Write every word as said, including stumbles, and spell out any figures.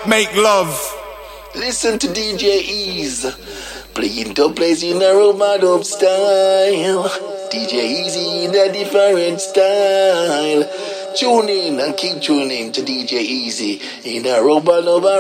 make love. Listen to D J Ease, playing top plays in a robot style. D J Easy in a different style. Tune in and keep tuning to D J Easy in a robot